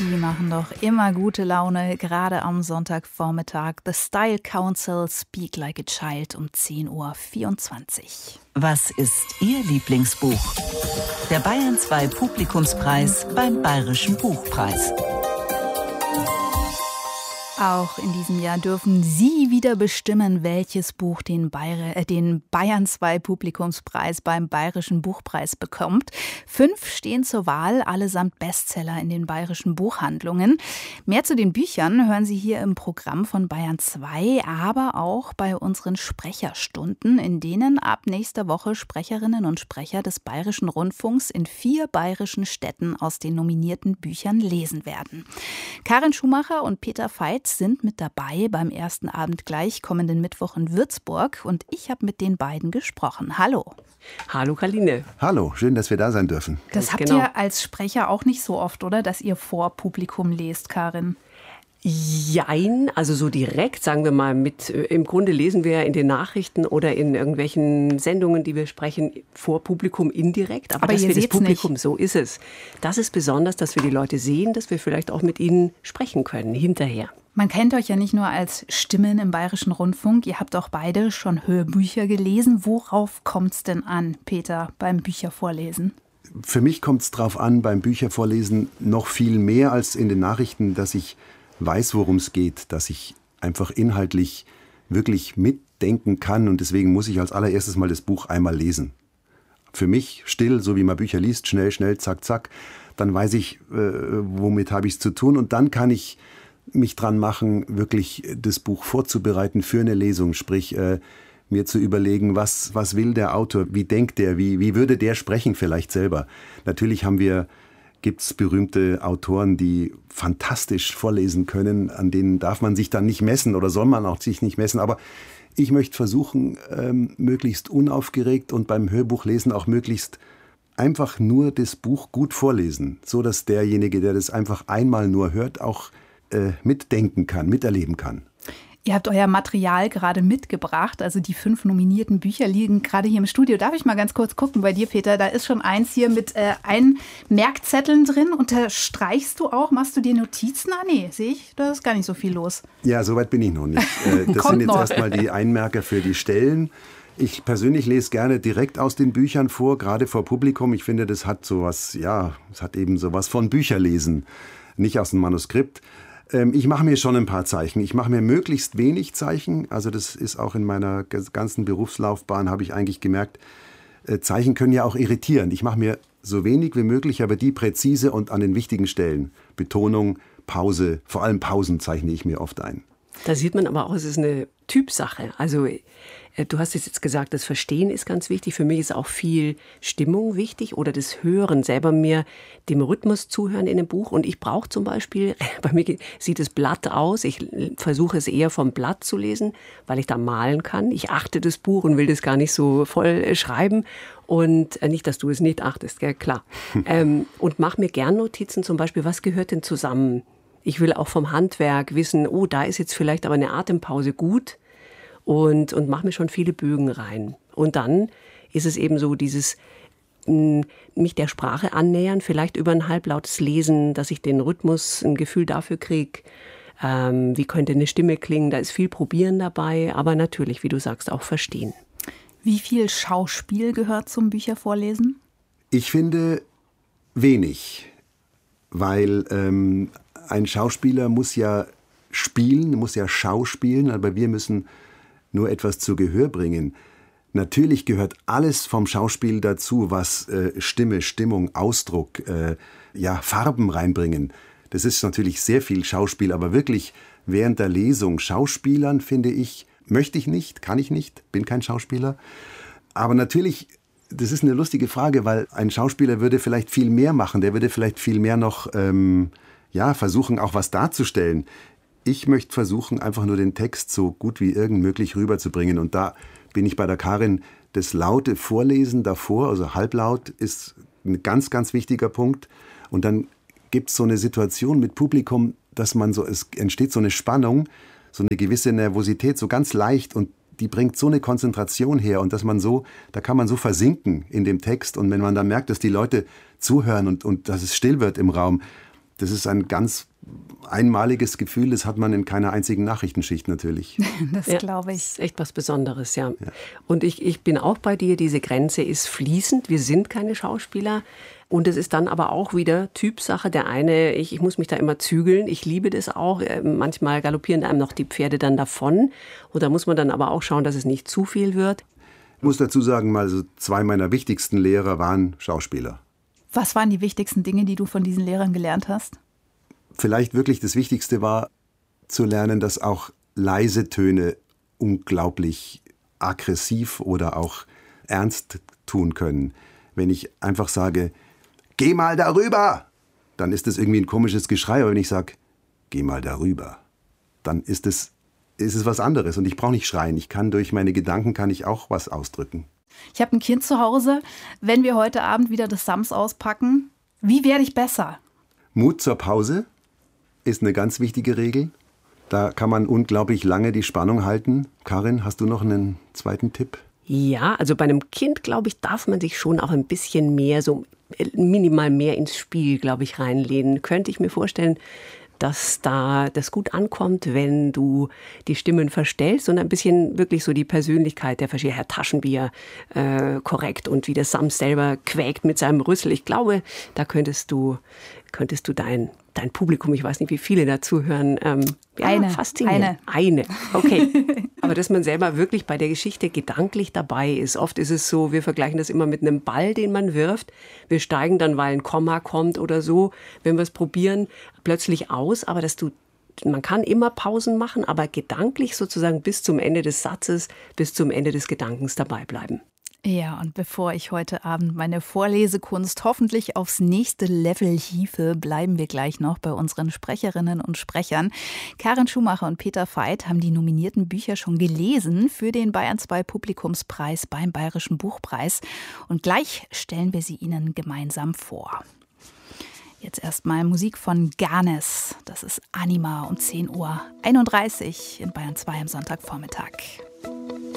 Die machen doch immer gute Laune, gerade am Sonntagvormittag. The Style Council, Speak Like a Child um 10.24 Uhr. Was ist Ihr Lieblingsbuch? Der Bayern 2 Publikumspreis beim Bayerischen Buchpreis. Auch in diesem Jahr dürfen Sie wieder bestimmen, welches Buch den Bayern 2 Publikumspreis beim Bayerischen Buchpreis bekommt. 5 stehen zur Wahl, allesamt Bestseller in den bayerischen Buchhandlungen. Mehr zu den Büchern hören Sie hier im Programm von Bayern 2, aber auch bei unseren Sprecherstunden, in denen ab nächster Woche Sprecherinnen und Sprecher des Bayerischen Rundfunks in 4 bayerischen Städten aus den nominierten Büchern lesen werden. Karin Schumacher und Peter Veit sind mit dabei beim ersten Abend gleich kommenden Mittwoch in Würzburg und ich habe mit den beiden gesprochen. Hallo. Hallo Karline. Hallo, schön, dass wir da sein dürfen. Das habt ihr als Sprecher auch nicht so oft, oder? Dass ihr vor Publikum lest, Karin? Jein, also so direkt, sagen wir mal, im Grunde lesen wir in den Nachrichten oder in irgendwelchen Sendungen, die wir sprechen, vor Publikum indirekt. Aber dass wir das Publikum, nicht. So ist es. Das ist besonders, dass wir die Leute sehen, dass wir vielleicht auch mit ihnen sprechen können, hinterher. Man kennt euch ja nicht nur als Stimmen im Bayerischen Rundfunk, ihr habt auch beide schon Hörbücher gelesen. Worauf kommt es denn an, Peter, beim Büchervorlesen? Für mich kommt es darauf an, beim Büchervorlesen noch viel mehr als in den Nachrichten, dass ich weiß, worum es geht, dass ich einfach inhaltlich wirklich mitdenken kann und deswegen muss ich als allererstes mal das Buch einmal lesen. Für mich still, so wie man Bücher liest, schnell, schnell, zack, zack, dann weiß ich, womit habe ich es zu tun und dann kann ich mich dran machen, wirklich das Buch vorzubereiten für eine Lesung, sprich mir zu überlegen, was will der Autor, wie denkt der, wie würde der sprechen vielleicht selber. Natürlich gibt es berühmte Autoren, die fantastisch vorlesen können, an denen darf man sich dann nicht messen oder soll man auch sich nicht messen, aber ich möchte versuchen, möglichst unaufgeregt und beim Hörbuchlesen auch möglichst einfach nur das Buch gut vorlesen, so dass derjenige, der das einfach einmal nur hört, auch mitdenken kann, miterleben kann. Ihr habt euer Material gerade mitgebracht, also die 5 nominierten Bücher liegen gerade hier im Studio. Darf ich mal ganz kurz gucken bei dir, Peter? Da ist schon eins hier mit Merkzetteln drin. Unterstreichst du auch? Machst du dir Notizen? Ah nee, sehe ich, da ist gar nicht so viel los. Ja, soweit bin ich noch nicht. Das sind jetzt erstmal die Einmerker für die Stellen. Ich persönlich lese gerne direkt aus den Büchern vor, gerade vor Publikum. Ich finde, das hat sowas, es hat eben sowas von Bücherlesen, nicht aus dem Manuskript. Ich mache mir schon ein paar Zeichen. Ich mache mir möglichst wenig Zeichen. Also das ist auch in meiner ganzen Berufslaufbahn, habe ich eigentlich gemerkt, Zeichen können ja auch irritieren. Ich mache mir so wenig wie möglich, aber die präzise und an den wichtigen Stellen. Betonung, Pause, vor allem Pausen zeichne ich mir oft ein. Da sieht man aber auch, es ist eine Typsache. Also du hast es jetzt gesagt, das Verstehen ist ganz wichtig. Für mich ist auch viel Stimmung wichtig oder das Hören, selber mir dem Rhythmus zuhören in einem Buch. Und ich brauche zum Beispiel, bei mir sieht das Blatt aus, ich versuche es eher vom Blatt zu lesen, weil ich da malen kann. Ich achte das Buch und will das gar nicht so voll schreiben. Und nicht, dass du es nicht achtest, gell? Klar. Und mache mir gern Notizen, zum Beispiel, was gehört denn zusammen? Ich will auch vom Handwerk wissen, da ist jetzt vielleicht aber eine Atempause gut und mache mir schon viele Bögen rein. Und dann ist es eben so dieses mich der Sprache annähern, vielleicht über ein halblautes Lesen, dass ich den Rhythmus, ein Gefühl dafür kriege, wie könnte eine Stimme klingen. Da ist viel Probieren dabei, aber natürlich, wie du sagst, auch verstehen. Wie viel Schauspiel gehört zum Büchervorlesen? Ich finde wenig, weil ein Schauspieler muss ja spielen, muss ja schauspielen, aber wir müssen nur etwas zu Gehör bringen. Natürlich gehört alles vom Schauspiel dazu, was Stimme, Stimmung, Ausdruck, Farben reinbringen. Das ist natürlich sehr viel Schauspiel, aber wirklich während der Lesung Schauspielern, finde ich, möchte ich nicht, kann ich nicht, bin kein Schauspieler. Aber natürlich, das ist eine lustige Frage, weil ein Schauspieler würde vielleicht viel mehr machen, der würde vielleicht viel mehr noch versuchen, auch was darzustellen. Ich möchte versuchen, einfach nur den Text so gut wie irgend möglich rüberzubringen. Und da bin ich bei der Karin, das laute Vorlesen davor, also halblaut, ist ein ganz, ganz wichtiger Punkt. Und dann gibt es so eine Situation mit Publikum, dass es entsteht so eine Spannung, so eine gewisse Nervosität, so ganz leicht und die bringt so eine Konzentration her und da kann man so versinken in dem Text und wenn man dann merkt, dass die Leute zuhören und dass es still wird im Raum, Das ist ein ganz einmaliges Gefühl, das hat man in keiner einzigen Nachrichtenschicht natürlich. Das glaube ich. Das ist echt was Besonderes, ja. Und ich bin auch bei dir, diese Grenze ist fließend. Wir sind keine Schauspieler. Und es ist dann aber auch wieder Typsache. Der eine, ich muss mich da immer zügeln. Ich liebe das auch. Manchmal galoppieren einem noch die Pferde dann davon. Und da muss man dann aber auch schauen, dass es nicht zu viel wird. Ich muss dazu sagen, mal so 2 meiner wichtigsten Lehrer waren Schauspieler. Was waren die wichtigsten Dinge, die du von diesen Lehrern gelernt hast? Vielleicht wirklich das Wichtigste war zu lernen, dass auch leise Töne unglaublich aggressiv oder auch ernst tun können. Wenn ich einfach sage, geh mal darüber, dann ist das irgendwie ein komisches Geschrei. Aber wenn ich sage, geh mal darüber, dann ist es was anderes. Und ich brauche nicht schreien. Ich kann durch meine Gedanken auch was ausdrücken. Ich habe ein Kind zu Hause. Wenn wir heute Abend wieder das Sams auspacken, wie werde ich besser? Mut zur Pause ist eine ganz wichtige Regel. Da kann man unglaublich lange die Spannung halten. Karin, hast du noch einen zweiten Tipp? Ja, also bei einem Kind, glaube ich, darf man sich schon auch ein bisschen mehr, so minimal mehr ins Spiel, glaube ich, reinlehnen. Könnte ich mir vorstellen, dass da das gut ankommt, wenn du die Stimmen verstellst und ein bisschen wirklich so die Persönlichkeit der verschiedenen, Herr Taschenbier korrekt und wie der Sams selber quäkt mit seinem Rüssel. Ich glaube, da könntest du dein Publikum, ich weiß nicht, wie viele dazuhören, faszinieren. Eine, okay. Aber dass man selber wirklich bei der Geschichte gedanklich dabei ist. Oft ist es so, wir vergleichen das immer mit einem Ball, den man wirft. Wir steigen dann, weil ein Komma kommt oder so, wenn wir es probieren, plötzlich aus. Aber man kann immer Pausen machen, aber gedanklich sozusagen bis zum Ende des Satzes, bis zum Ende des Gedankens dabei bleiben. Ja, und bevor ich heute Abend meine Vorlesekunst hoffentlich aufs nächste Level hiefe, bleiben wir gleich noch bei unseren Sprecherinnen und Sprechern. Karin Schumacher und Peter Veit haben die nominierten Bücher schon gelesen für den Bayern 2 Publikumspreis beim Bayerischen Buchpreis. Und gleich stellen wir sie Ihnen gemeinsam vor. Jetzt erstmal Musik von Ganes. Das ist Anima um 10:31 Uhr in Bayern 2 am Sonntagvormittag.